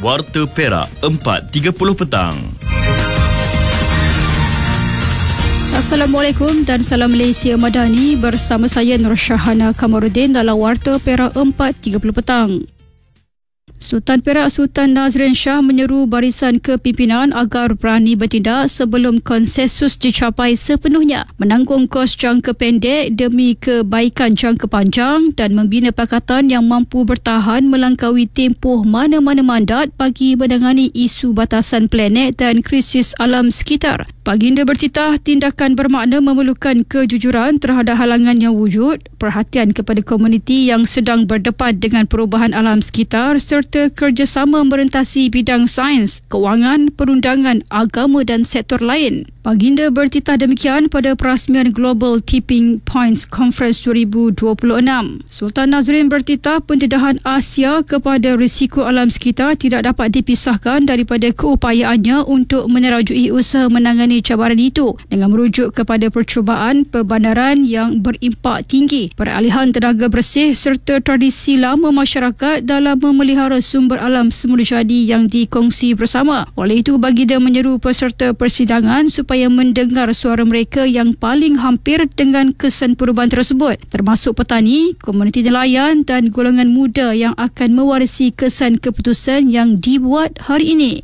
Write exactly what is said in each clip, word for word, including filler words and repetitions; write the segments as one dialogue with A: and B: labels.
A: Warta Perak empat tiga puluh petang.
B: Assalamualaikum dan salam Malaysia Madani, bersama saya Nur Syahana Kamarudin dalam Warta Perak empat tiga puluh petang. Sultan Perak Sultan Nazrin Shah menyeru barisan kepimpinan agar berani bertindak sebelum konsensus dicapai sepenuhnya, menanggung kos jangka pendek demi kebaikan jangka panjang dan membina pakatan yang mampu bertahan melangkaui tempoh mana-mana mandat bagi menangani isu batasan planet dan krisis alam sekitar. Baginda bertitah tindakan bermakna memerlukan kejujuran terhadap halangan yang wujud, perhatian kepada komuniti yang sedang berdepan dengan perubahan alam sekitar serta kerjasama merentasi bidang sains, kewangan, perundangan, agama dan sektor lain. Baginda bertitah demikian pada perasmian Global Tipping Points Conference dua ribu dua puluh enam. Sultan Nazrin bertitah pendedahan Asia kepada risiko alam sekitar tidak dapat dipisahkan daripada keupayaannya untuk menerajui usaha menangani cabaran itu dengan merujuk kepada percubaan perbandaran yang berimpak tinggi, peralihan tenaga bersih serta tradisi lama masyarakat dalam memelihara sumber alam semula jadi yang dikongsi bersama. Oleh itu, baginda menyeru peserta persidangan supaya supaya mendengar suara mereka yang paling hampir dengan kesan perubahan tersebut, termasuk petani, komuniti nelayan dan golongan muda yang akan mewarisi kesan keputusan yang dibuat hari ini.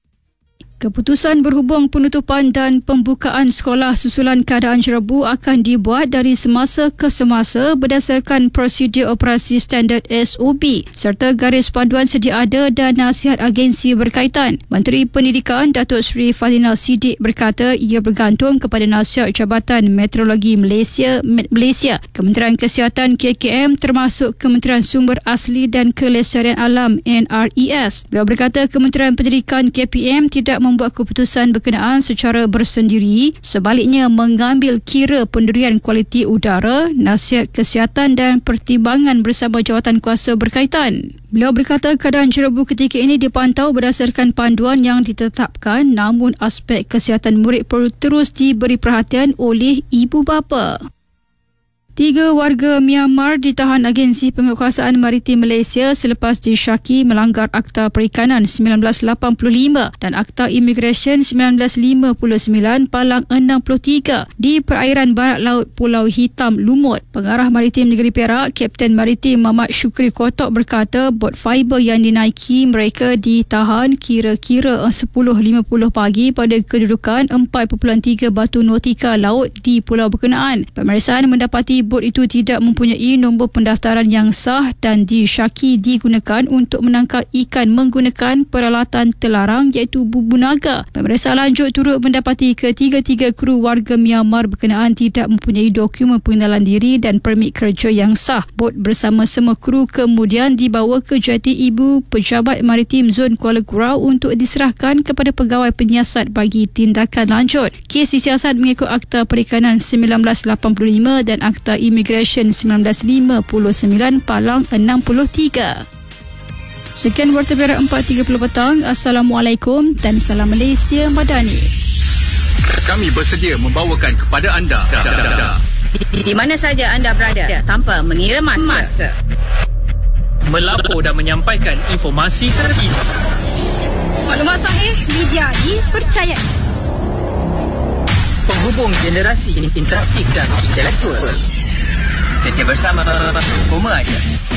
B: Keputusan berhubung penutupan dan pembukaan sekolah susulan keadaan jerebu akan dibuat dari semasa ke semasa berdasarkan prosedur operasi standard S O P serta garis panduan sedia ada dan nasihat agensi berkaitan. Menteri Pendidikan Datuk Seri Fazlinah Siddiq berkata ia bergantung kepada nasihat Jabatan Meteorologi Malaysia, Malaysia, Kementerian Kesihatan K K M termasuk Kementerian Sumber Asli dan Kelestarian Alam N R E S. Beliau berkata Kementerian Pendidikan K P M tidak membuat keputusan berkenaan secara bersendiri, sebaliknya mengambil kira pendirian kualiti udara, nasihat kesihatan dan pertimbangan bersama jawatankuasa berkaitan. Beliau berkata keadaan jerebu ketika ini dipantau berdasarkan panduan yang ditetapkan, namun aspek kesihatan murid perlu terus diberi perhatian oleh ibu bapa. Tiga warga Myanmar ditahan Agensi Penguatkuasaan Maritim Malaysia selepas disyaki melanggar Akta Perikanan sembilan belas lapan puluh lima dan Akta Imigresen sembilan belas lima puluh sembilan Palang enam puluh tiga di perairan barat laut Pulau Hitam Lumut. Pengarah Maritim Negeri Perak, Kapten Maritim Mamat Syukri Kotok berkata bot fiber yang dinaiki mereka ditahan kira-kira sepuluh lima puluh pagi pada kedudukan empat perpuluhan tiga batu nautika laut di pulau berkenaan. Pemeriksaan mendapati bot itu tidak mempunyai nombor pendaftaran yang sah dan disyaki digunakan untuk menangkap ikan menggunakan peralatan terlarang iaitu bubu naga. Pemeriksaan lanjut turut mendapati ketiga-tiga kru warga Myanmar berkenaan tidak mempunyai dokumen pengenalan diri dan permit kerja yang sah. Bot bersama semua kru kemudian dibawa ke Jati Ibu Pejabat Maritim Zon Kuala Kurau untuk diserahkan kepada pegawai penyiasat bagi tindakan lanjut. Kes disiasat mengikut Akta Perikanan sembilan belas lapan puluh lima dan Akta Imigresen sembilan belas lima puluh sembilan Palang enam puluh tiga. Sekian Warta Perak empat tiga puluh petang. Assalamualaikum dan salam Malaysia Madani.
C: Kami bersedia membawakan kepada anda
D: di, di mana saja anda berada tanpa mengira masa,
C: melapor dan menyampaikan informasi terkini,
D: maklumat sahih, media dipercayai,
C: penghubung generasi interaktif dan intelektual. Setia bersama Koma Aja.